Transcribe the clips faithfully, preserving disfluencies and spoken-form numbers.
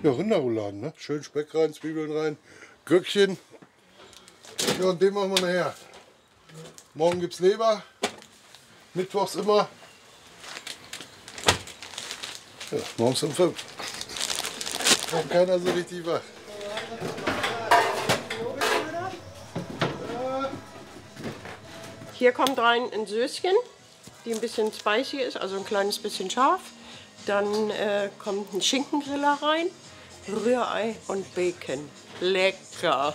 Ja, Rinderrouladen, ne? Schön Speck rein, Zwiebeln rein, Gürkchen. Ja, und den machen wir nachher. Morgen gibt's Leber. Mittwochs immer. Ja, morgens um fünf. Kommt keiner so richtig wach. Hier kommt rein ein Söschen, die ein bisschen spicy ist, also ein kleines bisschen scharf. Dann äh, kommt ein Schinkengriller rein, Rührei und Bacon. Lecker.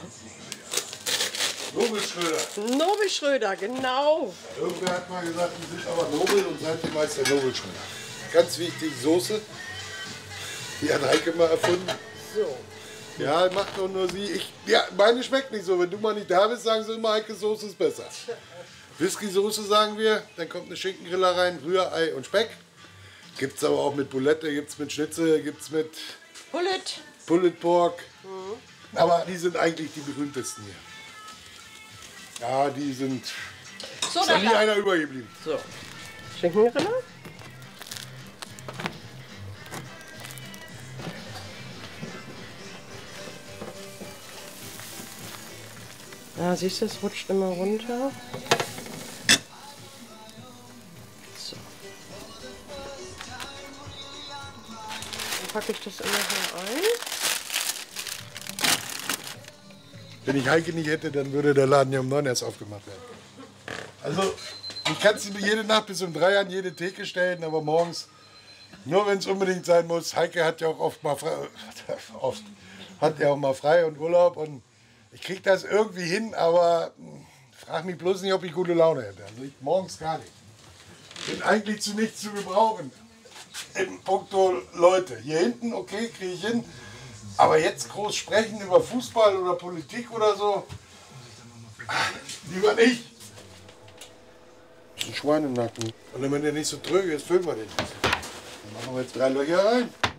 Nobel Schröder. Nobel Schröder, genau. Irgendwer hat mal gesagt, die sind aber Nobel und seitdem heißt der Nobel Schröder. Ganz wichtig, Soße. Die hat Heike mal erfunden. So. Ja, macht doch nur sie. Ich, ja, meine schmeckt nicht so. Wenn du mal nicht da bist, sagen sie immer, Heike Soße ist besser. Whisky-Soße sagen wir, dann kommt eine Schinkengriller rein, Rührei und Speck. Gibt es aber auch mit Bulette, gibt es mit Schnitzel, gibt es mit Pullet. Pulled Pork. Mhm. Aber die sind eigentlich die berühmtesten hier. Ja, die sind... So, ist noch nie einer übergeblieben. So. Schinkengriller. Ja, siehst du, es rutscht immer runter. So. Dann packe ich das immer hier ein. Wenn ich Heike nicht hätte, dann würde der Laden ja um neun erst aufgemacht werden. Also, ich kann sie jede Nacht bis um drei an jede Theke stellen, aber morgens, nur wenn es unbedingt sein muss. Heike hat ja auch oft mal frei, oft, hat ja auch mal frei und Urlaub und ich kriege das irgendwie hin, aber frag mich bloß nicht, ob ich gute Laune hätte. Also ich morgens gar nicht. Bin eigentlich zu nichts zu gebrauchen. Im Punkto Leute. Hier hinten, okay, kriege ich hin. Aber jetzt groß sprechen über Fußball oder Politik oder so, lieber nicht. Das ist ein Schweinenacken. Und wenn der nicht so tröge ist, füllen wir den. Dann machen wir jetzt drei Löcher rein.